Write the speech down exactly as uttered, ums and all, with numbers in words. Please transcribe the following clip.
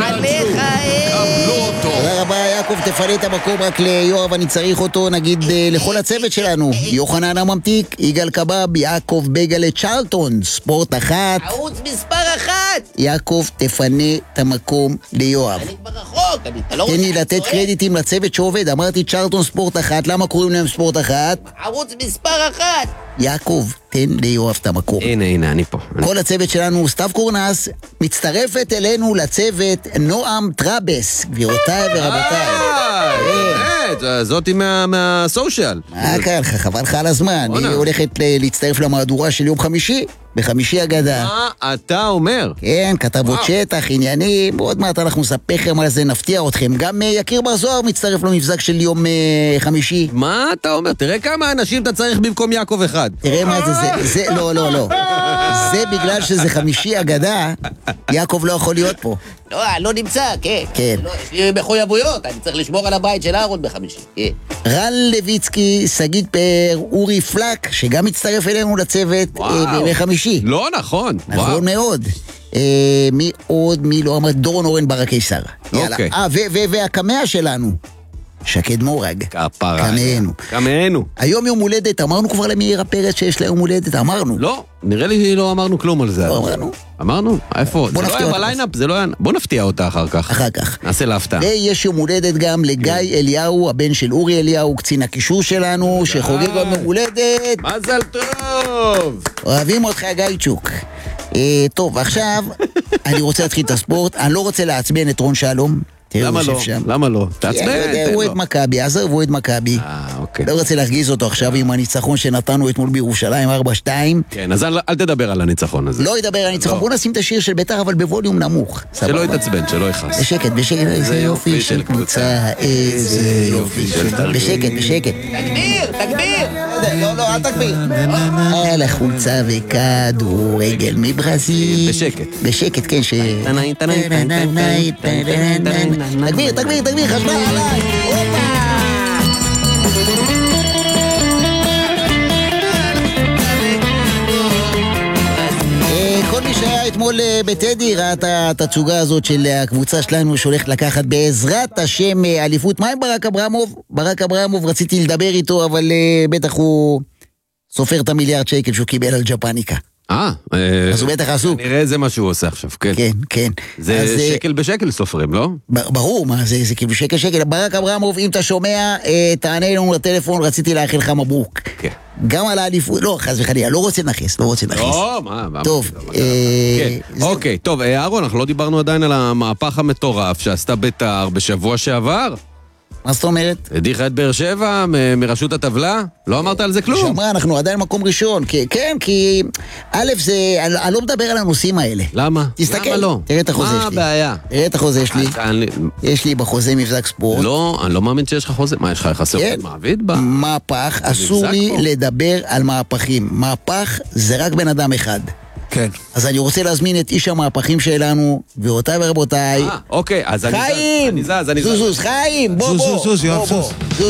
עליך, קבלו אותו. תודה רבה, יעקב, תפנה את המקום רק ליואב, אני צריך אותו, נגיד, לכל הצוות שלנו. יוחנן הממתיק, יגאל קבב, יעקב בגלה צ'רלטון, ספורט אחת. ערוץ מספר אחת. יעקב, תפנה את המקום ליואב. אני כבר רחוק, אני, אתה לא רוצה... תן לי לתת קרדיטים לצוות שעובד, אמרתי צ'רלטון ספורט אחת, למה קוראים להם ספורט אחת? ערוץ מספר אחת. יעקב, תן ליואב את המקום. הנה, הנה, אני פה. כל הצוות שלנו, סתיו קורנס, מצטרפת אלינו לצוות נועם טראבס, גבירותיי ורבותיי. באמת, זאתי מהסושיאל. מה קרה לך? חבל לך על הזמן. היא הולכת להצטרף למהדורה של יום חמישי, בחמישי אגדה. מה אתה אומר? כן, כתבות שטח, עניינים, עוד מעט אנחנו נספר לכם על זה, נפתיע אתכם. גם יקיר בר זוהר מצטרף למבזק של יום חמישי. מה אתה אומר? תראה כמה אנשים אתה צריך במקום יעקב אחד. תראה מה זה, זה, זה, לא, לא, לא. זה בגלל שזה חמישי אגדה, יעקב לא יכול להיות פה. לא, אני לא נמצא, כן. כן. לא, יש לי מחויבויות, אני צריך לשמור על הבית של אהרון בחמישי. כן. רן לויצקי, שגית פאר, אורי פלק, שגם מצטרף אלינו לצוות אה, בימי חמישי. לא נכון. נכון וואו. מאוד. אה, מי עוד, מי לא אמר, דורון אורן ברק קיסר. יאללה. אוקיי. אה, ו- ו- והקמע שלנו, שקד מורג. כפרה. קמענו. קמענו. היום יום הולדת, אמרנו כבר למאירה פרץ שיש לה יום הולדת, אמרנו. לא, נראה לי לא אמרנו כלום על זה. לא אמרנו. אמרנו? איפה? זה בוא לא נפתיע היה אותה. בליינאפ, זה לא היה... בוא נפתיע אותה אחר כך. אחר כך. נעשה להפתעה. ויש יום הולדת גם לגיא אליהו, הבן של אורי אליהו, קצין הקישור שלנו, שחוגג גם יום הולדת. מזל טוב! אוהבים אותך גייצ'וק. אה, טוב, עכשיו אני רוצה להתחיל את הספורט, אני לא רוצה לעצבן את רון שלום. תראו, למה יושב לא? שם. למה לא? תעצבן. הוא אוהד מכבי, עזוב, הוא אוהד מכבי. אה, אוקיי. לא רוצה להרגיז אותו עכשיו עם הניצחון שנתנו אתמול בירושלים ארבע שתיים. כן, אז אל אל תדבר על הניצחון הזה. לא ידבר על הניצחון, בוא נשים את השיר של בית"ר אבל בווליום נמוך. שלא סבבה? יתעצבן, שלא יכעס. בשקט, בשקט, איזה יופי של קבוצה, איזה יופי של תרגיל. בשקט, בשקט. תגביר, תגביר. לא, לא, אל תגביר. על החולצה וכדורגל מברזיל. בשקט. בשקט, כן, ש... תגביר, תגביר, תגביר, חשבה עליי. הופה! כל מי שהיה אתמול בטדי ראה את התצוגה הזאת של הקבוצה שלנו שהולכת לקחת בעזרת השם אליפות. מה עם ברק אברמוב? ברק אברמוב, רציתי לדבר איתו, אבל בטח הוא סופר את המיליארד שקל שהוא קיבל על ג'פניקה. אה, אז הוא בטח עסוק. נראה זה מה שהוא עושה עכשיו, כן. כן, כן. זה שקל בשקל סופרים, לא? ברור, מה זה, זה כאילו שקל שקל. ברק אברמוב, אם אתה שומע, תענה לנו לטלפון, רציתי לאחל לך מברוק. כן. גם על האליפות, לא, חס וחלילה, לא רוצה לנחס, לא רוצה לנחס. לא, מה, מה. טוב, כן, אוקיי, טוב, אהרון, אנחנו לא דיברנו עדיין על המהפך המטורף שעשתה בית"ר בשבוע שעבר. מה זאת אומרת? הדיחה את באר שבע מ- מרשות הטבלה? לא אמרת על זה כלום? שאמרה, אנחנו עדיין מקום ראשון, כי, כן, כי א' זה, אני, אני לא מדבר על הנושאים האלה. למה? תסתכל, למה לא? תראה את החוזה מה שלי. הבעיה? תראה את החוזה שלי. אתה- אני- יש לי בחוזה מבזק ספורט. לא, אני לא מאמין שיש לך חוזה. מה, יש לך יחסי כן. עובד מעביד בה? מהפך, אסור לי פה. לדבר על מהפכים. מהפך זה רק בן אדם אחד. כן. אז אני רוצה להזמין את איש המהפכים שלנו, גבירותיי ורבותיי. אה, אוקיי, אז אני זז, חיים! אני זז, אני זז. זוז, זוז, חיים! בוא, זוז, בוא. זוז, זוז, יואב, בוא, זוז. בוא.